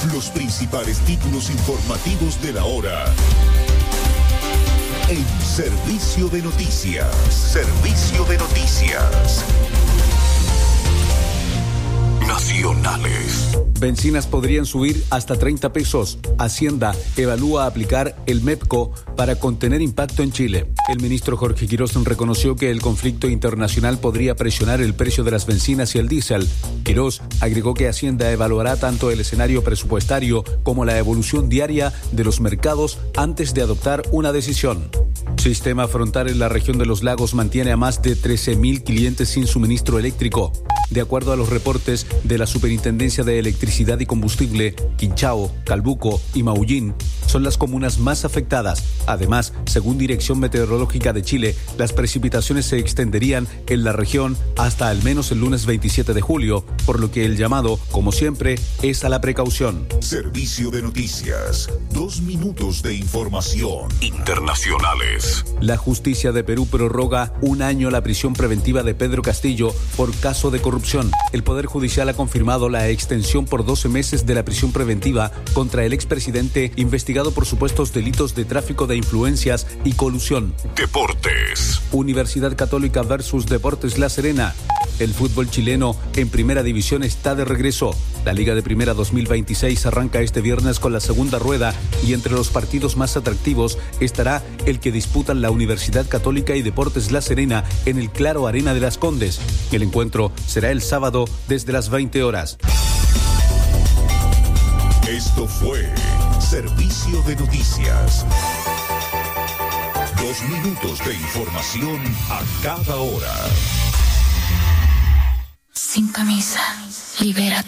Los principales títulos informativos de la hora. En Servicio de Noticias. Servicio de Noticias. Nacionales. Bencinas podrían subir hasta 30 pesos. Hacienda evalúa aplicar el MEPCO para contener impacto en Chile. El ministro Jorge Quirós reconoció que el conflicto internacional podría presionar el precio de las bencinas y el diésel. Quirós agregó que Hacienda evaluará tanto el escenario presupuestario como la evolución diaria de los mercados antes de adoptar una decisión. Sistema Frontal en la región de los lagos mantiene a más de 13.000 clientes sin suministro eléctrico. De acuerdo a los reportes de la Superintendencia de Electricidad y Combustible, Quinchao, Calbuco y Maullín son las comunas más afectadas. Además, según Dirección Meteorológica de Chile, las precipitaciones se extenderían en la región hasta al menos el lunes 27 de julio, por lo que el llamado, como siempre, es a la precaución. Servicio de Noticias. 2 minutos de información. Internacionales. La justicia de Perú prorroga 1 año la prisión preventiva de Pedro Castillo por caso de corrupción. El Poder Judicial ha confirmado la extensión por 12 meses de la prisión preventiva contra el expresidente investigado por supuestos delitos de tráfico de influencias y colusión. Deportes. Universidad Católica versus Deportes La Serena. El fútbol chileno en Primera División está de regreso. La Liga de Primera 2026 arranca este viernes con la segunda rueda y entre los partidos más atractivos estará el que disputan la Universidad Católica y Deportes La Serena en el Claro Arena de Las Condes. El encuentro será el sábado desde las 20 horas. Esto fue Servicio de Noticias. 2 minutos de información a cada hora. Sin camisa, libera tu